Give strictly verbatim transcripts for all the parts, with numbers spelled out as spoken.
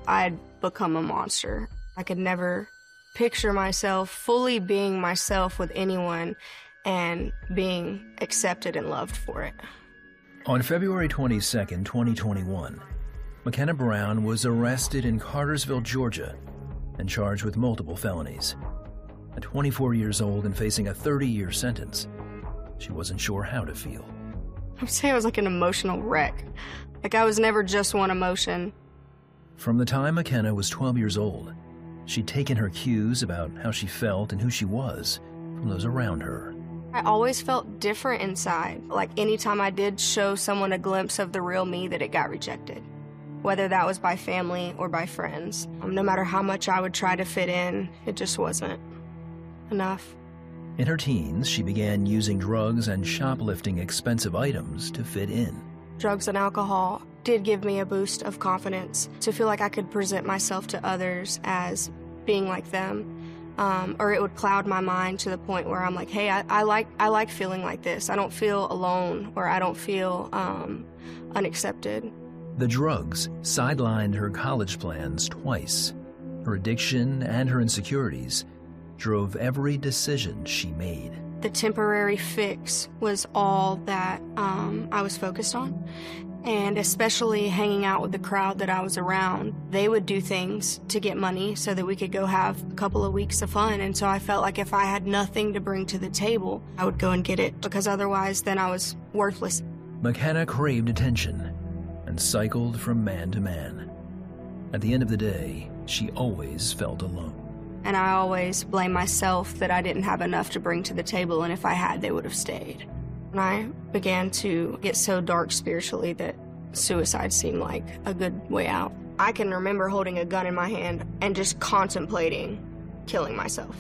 I'd become a monster. I could never picture myself fully being myself with anyone and being accepted and loved for it. On February twenty-second, twenty twenty-one, McKenna Brown was arrested in Cartersville, Georgia, and charged with multiple felonies. At twenty-four years old and facing a thirty-year sentence, she wasn't sure how to feel. I would say I was like an emotional wreck. Like I was never just one emotion. From the time McKenna was twelve years old, she'd taken her cues about how she felt and who she was from those around her. I always felt different inside. Like anytime I did show someone a glimpse of the real me, that it got rejected. Whether that was by family or by friends. Um, no matter how much I would try to fit in, it just wasn't enough. In her teens, she began using drugs and shoplifting expensive items to fit in. Drugs and alcohol did give me a boost of confidence to feel like I could present myself to others as being like them. Um, or it would cloud my mind to the point where I'm like, hey, I, I like I like feeling like this. I don't feel alone, or I don't feel um, unaccepted. The drugs sidelined her college plans twice. Her addiction and her insecurities drove every decision she made. The temporary fix was all that um, I was focused on. And especially hanging out with the crowd that I was around, they would do things to get money so that we could go have a couple of weeks of fun. And so I felt like if I had nothing to bring to the table, I would go and get it, because otherwise then I was worthless. McKenna craved attention and cycled from man to man. At the end of the day, she always felt alone. And I always blame myself that I didn't have enough to bring to the table, and if I had, they would have stayed. And I began to get so dark spiritually that suicide seemed like a good way out. I can remember holding a gun in my hand and just contemplating killing myself.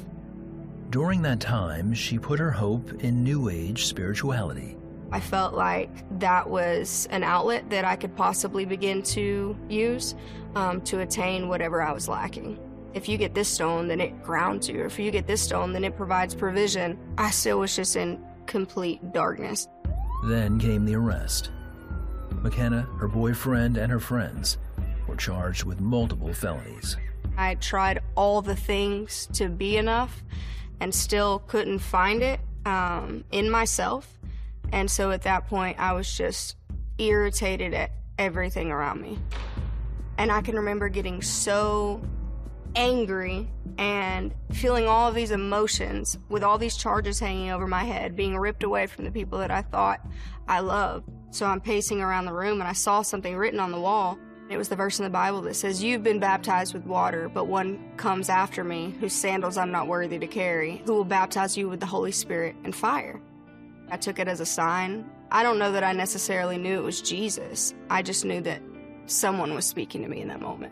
During that time, she put her hope in New Age spirituality. I felt like that was an outlet that I could possibly begin to use um, to attain whatever I was lacking. If you get this stone, then it grounds you. Or if you get this stone, then it provides provision. I still was just in complete darkness. Then came the arrest. McKenna, her boyfriend, and her friends were charged with multiple felonies. I tried all the things to be enough and still couldn't find it um, in myself. And so at that point, I was just irritated at everything around me. And I can remember getting so angry and feeling all of these emotions with all these charges hanging over my head, being ripped away from the people that I thought I loved. So I'm pacing around the room and I saw something written on the wall. It was the verse in the Bible that says, "You've been baptized with water, but one comes after me, whose sandals I'm not worthy to carry, who will baptize you with the Holy Spirit and fire." I took it as a sign. I don't know that I necessarily knew it was Jesus. I just knew that someone was speaking to me in that moment.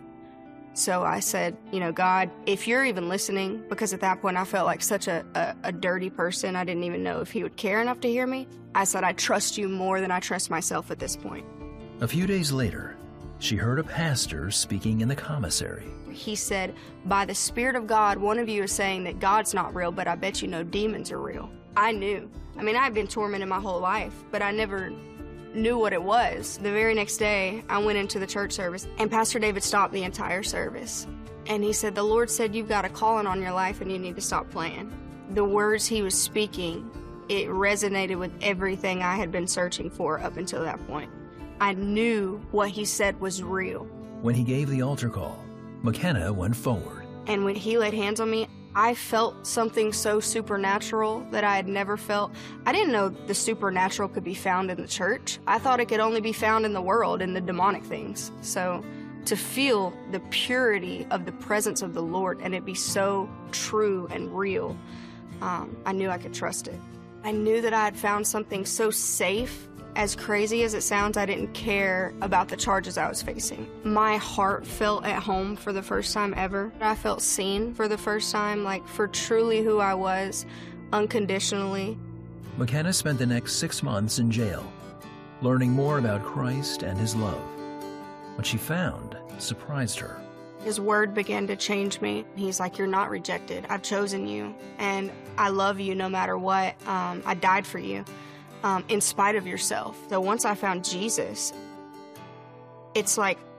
So I said, you know, God, if you're even listening, because at that point I felt like such a, a, a dirty person. I didn't even know if he would care enough to hear me. I said, I trust you more than I trust myself at this point. A few days later, she heard a pastor speaking in the commissary. He said, by the Spirit of God, one of you is saying that God's not real, but I bet you know demons are real. I knew. I mean, I've been tormented my whole life, but I never knew what it was. The very next day, I went into the church service, and Pastor David stopped the entire service. And he said, the Lord said you've got a calling on your life and you need to stop playing. The words he was speaking, it resonated with everything I had been searching for up until that point. I knew what he said was real. When he gave the altar call, McKenna went forward. And when he laid hands on me, I felt something so supernatural that I had never felt. I didn't know the supernatural could be found in the church. I thought it could only be found in the world, in the demonic things. So to feel the purity of the presence of the Lord and it be so true and real, um, I knew I could trust it. I knew that I had found something so safe. As crazy as it sounds, I didn't care about the charges I was facing. My heart felt at home for the first time ever. I felt seen for the first time, like for truly who I was, unconditionally. McKenna spent the next six months in jail, learning more about Christ and his love. What she found surprised her. His word began to change me. He's like, you're not rejected. I've chosen you, and I love you no matter what. Um, I died for you. Um, in spite of yourself. So once I found Jesus, it's like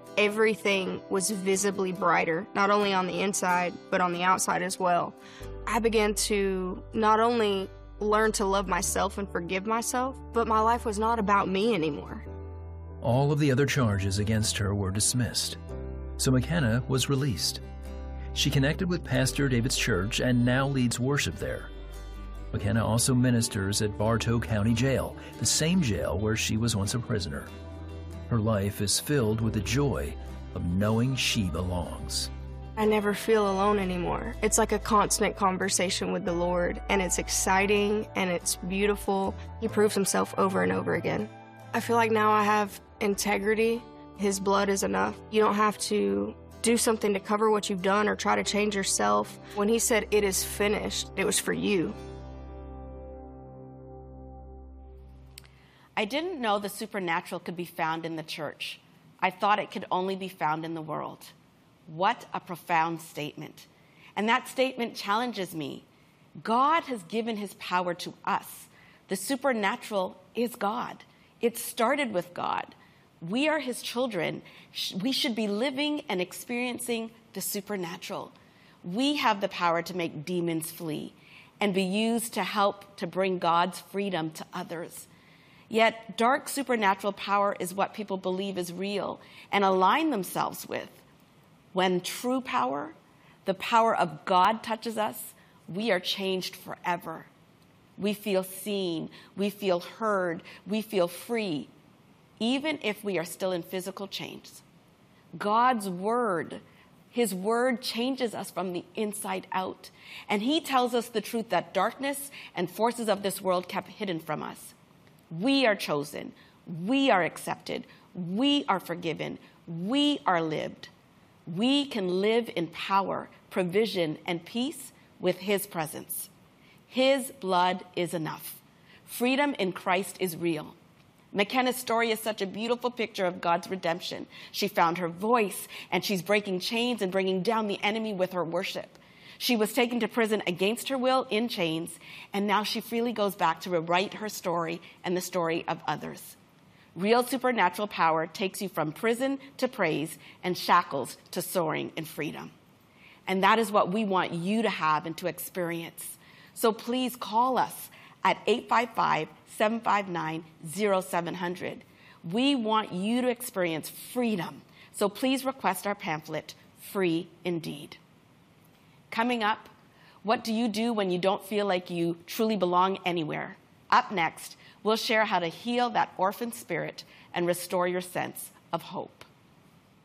everything was visibly brighter, not only on the inside, but on the outside as well. I began to not only learn to love myself and forgive myself, but my life was not about me anymore. All of the other charges against her were dismissed, so McKenna was released. She connected with Pastor David's church and now leads worship there. McKenna also ministers at Bartow County Jail, the same jail where she was once a prisoner. Her life is filled with the joy of knowing she belongs. I never feel alone anymore. It's like a constant conversation with the Lord, and it's exciting and it's beautiful. He proves himself over and over again. I feel like now I have integrity. His blood is enough. You don't have to do something to cover what you've done or try to change yourself. When he said, "It is finished," it was for you. I didn't know the supernatural could be found in the church. I thought it could only be found in the world. What a profound statement. And that statement challenges me. God has given his power to us. The supernatural is God. It started with God. We are his children. We should be living and experiencing the supernatural. We have the power to make demons flee and be used to help to bring God's freedom to others. Yet dark supernatural power is what people believe is real and align themselves with. When true power, the power of God, touches us, we are changed forever. We feel seen, we feel heard, we feel free, even if we are still in physical chains. God's word, his word changes us from the inside out, and he tells us the truth that darkness and forces of this world kept hidden from us. We are chosen, we are accepted, we are forgiven, we are lived. We can live in power, provision, and peace with his presence. His blood is enough. Freedom in Christ is real. McKenna's story is such a beautiful picture of God's redemption. She found her voice, and she's breaking chains and bringing down the enemy with her worship. She was taken to prison against her will in chains, and now she freely goes back to rewrite her story and the story of others. Real supernatural power takes you from prison to praise and shackles to soaring in freedom. And that is what we want you to have and to experience. So please call us at eight five five, seven five nine, zero seven zero zero. We want you to experience freedom. So please request our pamphlet, Free Indeed. Coming up, what do you do when you don't feel like you truly belong anywhere? Up next, we'll share how to heal that orphan spirit and restore your sense of hope.